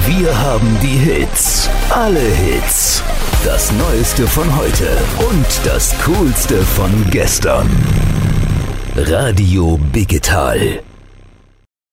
Wir haben die Hits. Alle Hits. Das Neueste von heute und das Coolste von gestern. Radio Biggetal.